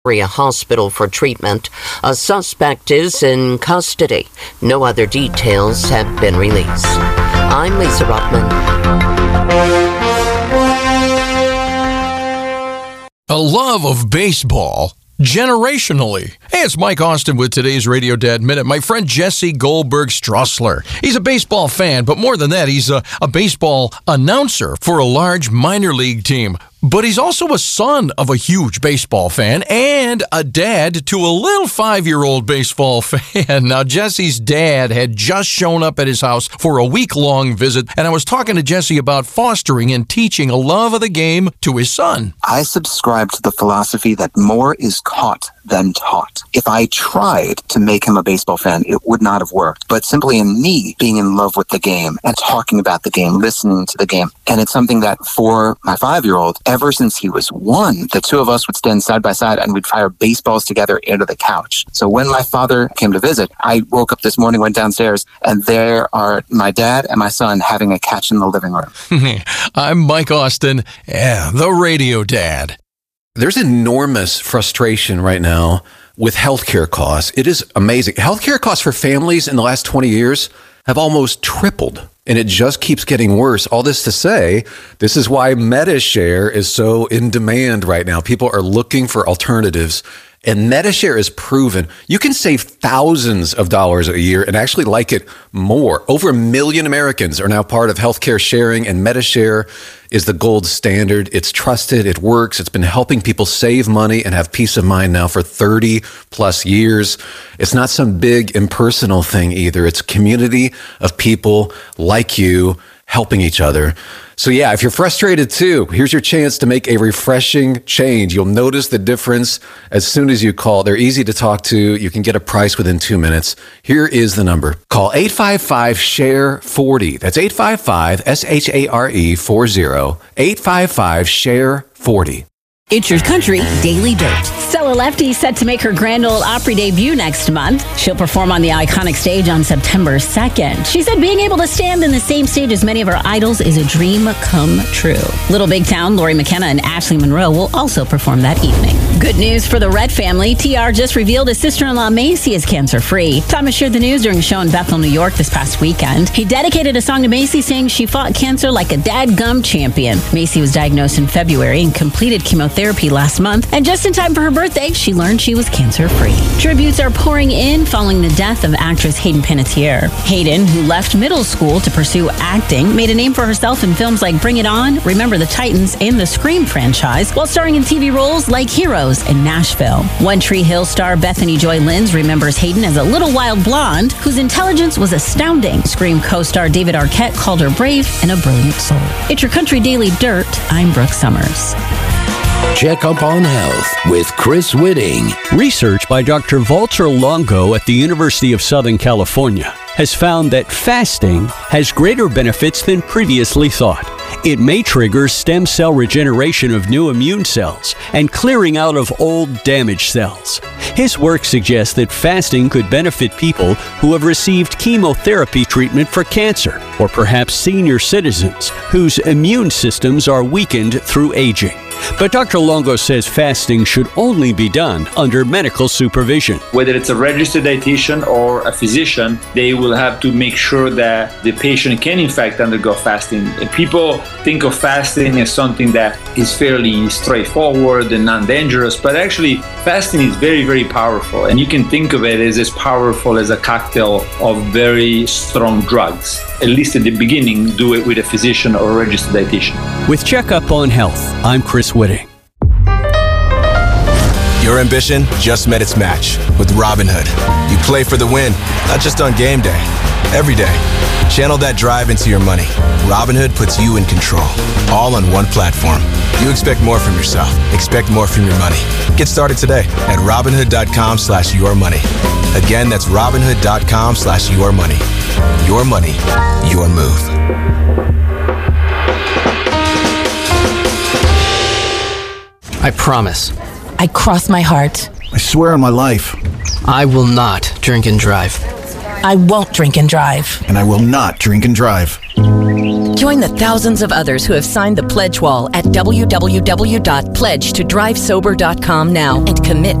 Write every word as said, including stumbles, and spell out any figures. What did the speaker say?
area hospital for treatment. A suspect is in custody. No other details have been released. I'm Lisa Ruffman. A love of baseball generationally. Hey, it's Mike Austin with today's Radio Dad Minute. My friend Jesse Goldberg Strassler. He's a baseball fan, but more than that, he's a, a baseball announcer for a large minor league team. But he's also a son of a huge baseball fan and a dad to a little five-year-old baseball fan. Now, Jesse's dad had just shown up at his house for a week-long visit, and I was talking to Jesse about fostering and teaching a love of the game to his son. I subscribe to the philosophy that more is caught than taught. If I tried to make him a baseball fan, it would not have worked. But simply in me being in love with the game and talking about the game, listening to the game. And it's something that for my five-year-old, ever since he was one, the two of us would stand side by side and we'd fire baseballs together into the couch. So when my father came to visit, I woke up this morning, went downstairs, and there are my dad and my son having a catch in the living room. I'm Mike Austin, yeah, the Radio Dad. There's enormous frustration right now with healthcare costs. It is amazing. Healthcare costs for families in the last twenty years have almost tripled, and it just keeps getting worse. All this to say, this is why MediShare is so in demand right now. People are looking for alternatives, and MediShare is proven you can save thousands of dollars a year and actually like it more. Over a million Americans are now part of healthcare sharing, and MediShare is the gold standard. It's trusted. It works. It's been helping people save money and have peace of mind now for thirty plus years. It's not some big impersonal thing either. It's a community of people like you helping each other. So yeah, if you're frustrated too, here's your chance to make a refreshing change. You'll notice the difference as soon as you call. They're easy to talk to. You can get a price within two minutes. Here is the number. Call eight five five, S H A R E, forty. That's eight five five, S H A R E, forty. eight five five, S H A R E, forty. It's Your Country Daily Dirt. Stella Lefty set to make her Grand Ole Opry debut next month. She'll perform on the iconic stage on September second. She said being able to stand in the same stage as many of her idols is a dream come true. Little Big Town, Lori McKenna and Ashley Monroe will also perform that evening. Good news for the Red family. T R just revealed his sister-in-law Macy is cancer-free. Thomas shared the news during a show in Bethel, New York this past weekend. He dedicated a song to Macy saying she fought cancer like a dadgum champion. Macy was diagnosed in February and completed chemotherapy Therapy last month, and just in time for her birthday, she learned she was cancer-free. Tributes are pouring in following the death of actress Hayden Panettiere. Hayden, who left middle school to pursue acting, made a name for herself in films like Bring It On, Remember the Titans, and the Scream franchise, while starring in T V roles like Heroes and Nashville. One Tree Hill star Bethany Joy Lenz remembers Hayden as a little wild blonde whose intelligence was astounding. Scream co-star David Arquette called her brave and a brilliant soul. It's Your Country Daily Dirt. I'm Brooke Summers. Check Up on Health with Chris Whitting. Research by Doctor Walter Longo at the University of Southern California has found that fasting has greater benefits than previously thought. It may trigger stem cell regeneration of new immune cells and clearing out of old damaged cells. His work suggests that fasting could benefit people who have received chemotherapy treatment for cancer, or perhaps senior citizens whose immune systems are weakened through aging. But Doctor Longo says fasting should only be done under medical supervision. Whether it's a registered dietitian or a physician, they will have to make sure that the patient can in fact undergo fasting. People think of fasting as something that is fairly straightforward and non-dangerous, but actually fasting is very, very powerful. And you can think of it as as powerful as a cocktail of very strong drugs. At least at the beginning, do it with a physician or a registered dietitian. With Checkup on Health, I'm Chris Whitting. Your ambition just met its match with Robinhood. You play for the win, not just on game day, every day. Channel that drive into your money. Robinhood puts you in control, all on one platform. You expect more from yourself. Expect more from your money. Get started today at Robinhood.com slash your money. Again, that's Robinhood.com slash your money. Your money, your move. I promise. I cross my heart. I swear on my life. I will not drink and drive. I won't drink and drive. And I will not drink and drive. Join the thousands of others who have signed the pledge wall at w w w dot pledge to drive sober dot com now and commit